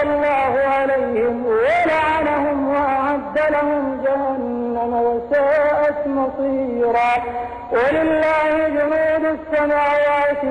الله عليهم ولعنهم وأعد لهم جهنم وساءت مصيرا. ولله جنود السماوات